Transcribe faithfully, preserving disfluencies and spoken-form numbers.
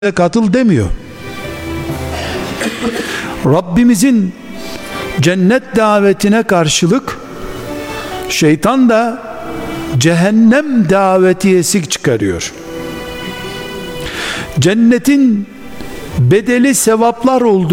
katıl demiyor. Rabbimizin cennet davetine karşılık şeytan da cehennem davetiyesi çıkarıyor. Cennetin bedeli sevaplar olduğu